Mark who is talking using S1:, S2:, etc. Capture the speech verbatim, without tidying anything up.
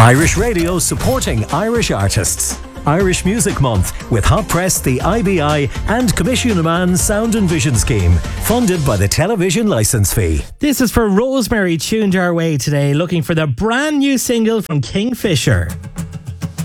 S1: Irish Radio supporting Irish artists. Irish Music Month with Hot Press, the I B I and Commission Man Sound and Vision Scheme, funded by the television licence fee.
S2: This is for Rosemary, tuned our way today, looking for the brand new single from Kingfisher.